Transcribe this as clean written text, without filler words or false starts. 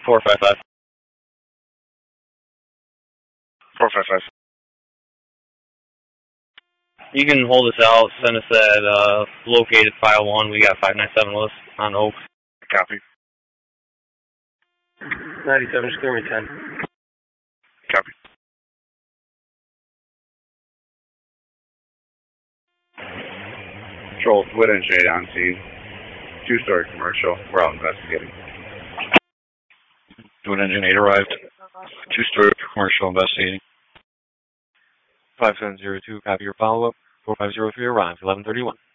455. 455. You can hold us out. Send us that located file 1. We got 597 with us on Oak. Copy. 97, just clear me 10. Copy. Control, Twin Engine 8 on scene. 2-story commercial. We're out investigating. Twin Engine 8 arrived. 2-story commercial investigating. 5702, copy your follow-up. 4503 arrived, 1131.